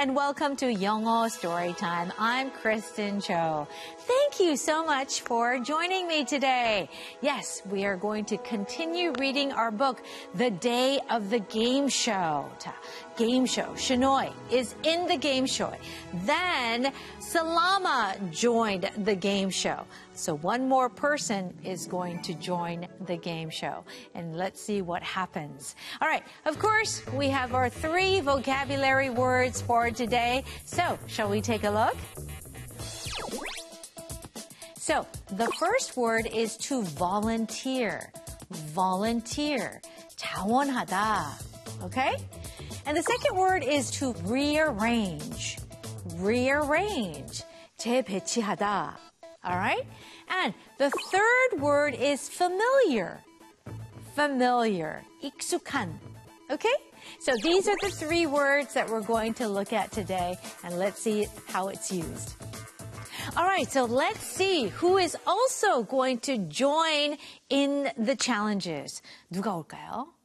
and welcome to 영어 Storytime. I'm Kristen Cho. Thank you so much for joining me today. Yes, we are going to continue reading our book, The Day of the Game Show. 자, game show. Shinoy is in the game show. Then Salama joined the game show. So one more person is going to join the game show. And let's see what happens. All right. Of course, we have our 3 vocabulary words for today. So shall we take a look? So the first word is to volunteer. Volunteer. 자원하다. Okay? And the second word is to rearrange. Rearrange. 재배치하다. All right? And the third word is familiar. Familiar. 익숙한. Okay? So these are the 3 words that we're going to look at today, and let's see how it's used. All right, so let's see who is also going to join in the challenges. 누가 올까요?